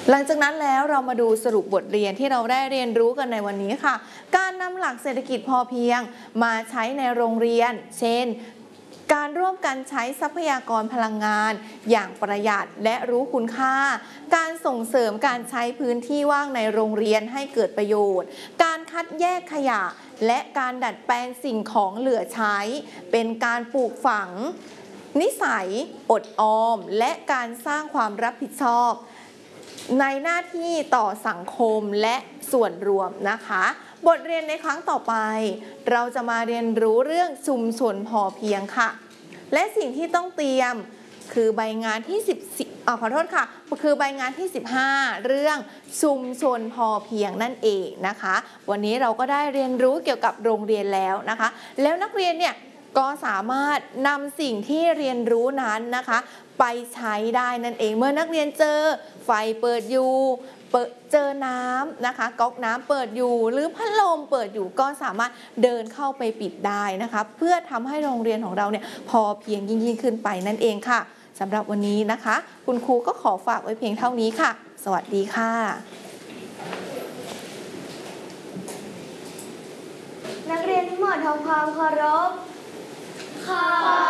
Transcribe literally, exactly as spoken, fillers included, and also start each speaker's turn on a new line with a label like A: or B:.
A: หลังจากนั้นแล้วเรามาดูสรุปบทเรียนที่เราได้เรียนรู้กันในวันนี้ค่ะการนำหลักเศรษฐกิจพอเพียงมาใช้ในโรงเรียนเช่นการร่วมกันใช้ทรัพยากรพลังงานอย่างประหยัดและรู้คุณค่าการส่งเสริมการใช้พื้นที่ว่างในโรงเรียนให้เกิดประโยชน์การคัดแยกขยะและการดัดแปลงสิ่งของเหลือใช้เป็นการปลูกฝังนิสัยอดออมและการสร้างความรับผิดชอบในหน้าที่ต่อสังคมและส่วนรวมนะคะบทเรียนในครั้งต่อไปเราจะมาเรียนรู้เรื่องชุมชนพอเพียงค่ะและสิ่งที่ต้องเตรียมคือใบงานที่สิบอ่าขอโทษค่ะคือใบงานที่สิบห้าเรื่องชุมชนพอเพียงนั่นเองนะคะวันนี้เราก็ได้เรียนรู้เกี่ยวกับโรงเรียนแล้วนะคะแล้วนักเรียนเนี่ยก็สามารถนำสิ่งที่เรียนรู้นั้นนะคะไปใช้ได้นั่นเองเมื่อนักเรียนเจอไฟเปิดอยู่เปิดเจอน้ำนะคะก๊อกน้ำเปิดอยู่หรือพัดลมเปิดอยู่ก็สามารถเดินเข้าไปปิดได้นะคะเพื่อทำให้โรงเรียนของเราเนี่ยพอเพียงยิ่งยิ่งขึ้นไปนั่นเองค่ะสำหรับวันนี้นะคะคุณครูก็ขอฝากไว้เพียงเท่านี้ค่ะสวัสดีค่ะ
B: นักเรียนทั้งหมดทำความเคารพค่ะ